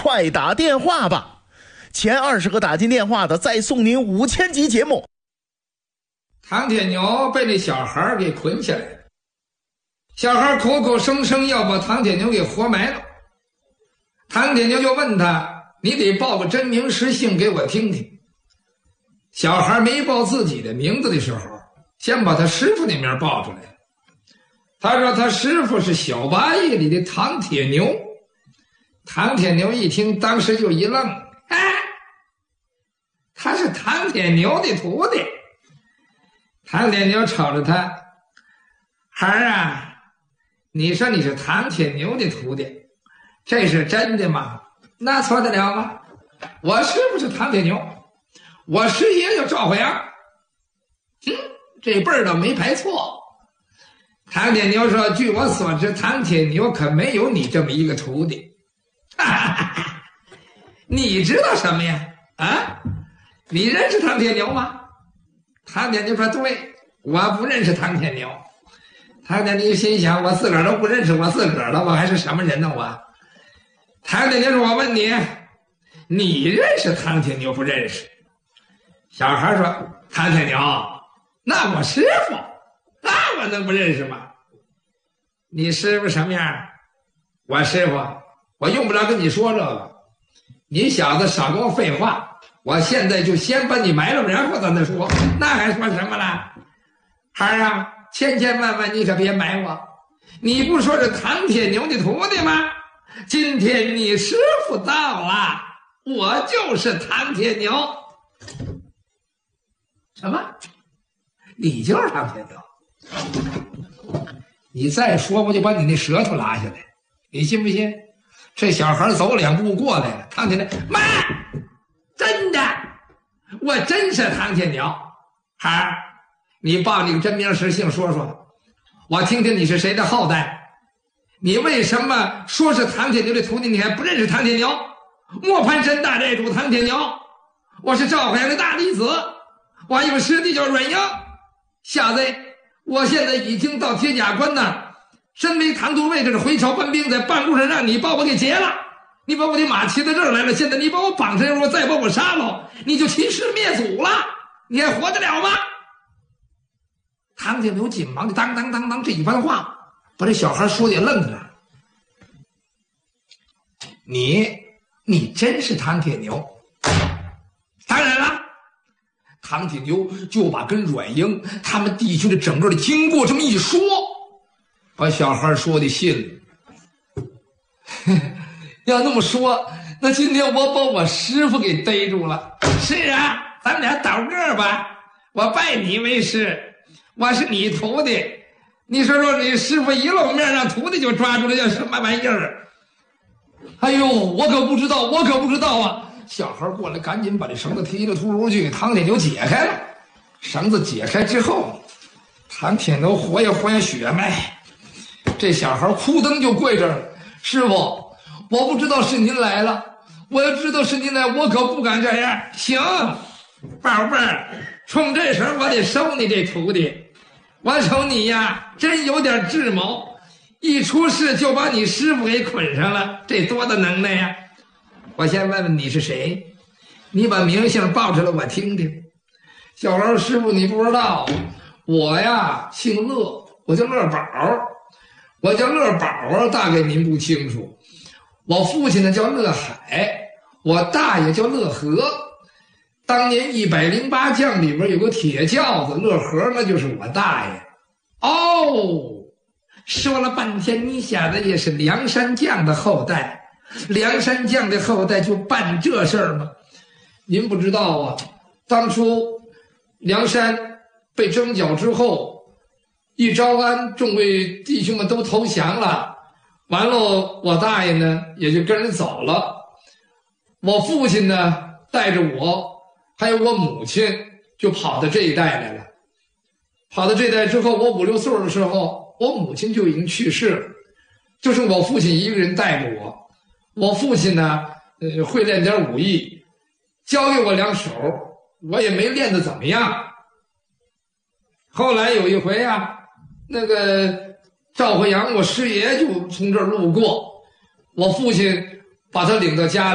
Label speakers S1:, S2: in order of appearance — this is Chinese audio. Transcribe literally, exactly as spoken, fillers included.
S1: 快打电话吧，前二十个打进电话的再送您五千集节目。
S2: 唐铁牛被那小孩给捆起来了，小孩口口声声要把唐铁牛给活埋了。唐铁牛就问他：“你得报个真名实姓给我听听。”小孩没报自己的名字的时候，先把他师傅那名报出来了。他说他师傅是小八义里的唐铁牛。唐铁牛一听，当时就一愣：“哎，他是唐铁牛的徒弟。”唐铁牛瞅着他：“孩儿啊，你说你是唐铁牛的徒弟，这是真的吗？那错得了吗？我师傅是唐铁牛，我师爷叫赵怀阳，嗯，这辈儿倒没排错。”唐铁牛说：“据我所知，唐铁牛可没有你这么一个徒弟。”哈哈哈，你知道什么呀？啊，你认识唐铁牛吗？唐铁牛说：“对，我不认识唐铁牛。”唐铁牛心想：我自个儿都不认识我自个儿了，我还是什么人呢？我。唐铁牛说：“我问你，你认识唐铁牛不认识？”小孩说：“唐铁牛，那我师傅，那我能不认识吗？你师傅什么样？我师傅，我用不着跟你说这个。你小子少跟我废话。我现在就先把你埋了，然后咱再说，那还说什么了？孩儿啊，千千万万你可别埋我！你不说是唐铁牛的徒弟吗？今天你师傅到了，我就是唐铁牛。什么？你就是唐铁牛？你再说，我就把你那舌头拉下来，你信不信？这小孩走两步过来了，唐铁牛，妈！真的，我真是唐铁牛。孩儿，你报你个真名实姓说说，我听听你是谁的后代。你为什么说是唐铁牛的徒弟，你还不认识唐铁牛？磨盘山大寨主唐铁牛，我是赵怀阳的大弟子，我有师弟叫阮英。小子，我现在已经到铁甲关那儿，身为唐都尉，这是回朝搬兵，在半路上让你把我给劫了。你把我的马骑到这儿来了，现在你把我绑上，如果再把我杀了，你就秦氏灭祖了，你还活得了吗？唐铁牛紧忙的当当当当这一番话，把这小孩说的也愣着了。你，你真是唐铁牛？当然了。唐铁牛就把跟阮英他们弟兄的整个的经过这么一说，把小孩说的信了。要那么说，那今天我把我师傅给逮住了。是啊，咱俩倒个吧，我拜你为师，我是你徒弟。你说说，你师傅一露面，让徒弟就抓住了，叫什么玩意儿？哎呦，我可不知道，我可不知道啊！小孩过来，赶紧把这绳子提了秃噜去，唐铁牛解开了。绳子解开之后，唐铁牛活跃活跃血脉，这小孩哭噔就跪这儿了。师傅，我不知道是您来了，我要知道是您来，我可不敢这样。行，宝贝儿，冲这时候我得收你这徒弟。我瞅你呀，真有点智谋，一出事就把你师傅给捆上了，这多大能耐呀！我先问问你是谁，你把名姓报出来我听听。小孩，师傅你不知道，我呀姓乐，我叫乐宝，我叫乐宝啊，大概您不清楚。我父亲呢叫乐海，我大爷叫乐和。当年一百零八将里边有个铁轿子，乐和那就是我大爷。哦，说了半天，你小子也是梁山将的后代。梁山将的后代就办这事儿吗？您不知道啊，当初梁山被征剿之后，一招安，众位弟兄们都投降了，完了我大爷呢也就跟人走了。我父亲呢带着我还有我母亲就跑到这一带来了。跑到这一带之后，我五六岁的时候，我母亲就已经去世了，就是我父亲一个人带着我。我父亲呢，呃，会练点武艺，教给我两手，我也没练得怎么样。后来有一回啊，那个赵怀阳我师爷就从这儿路过，我父亲把他领到家里。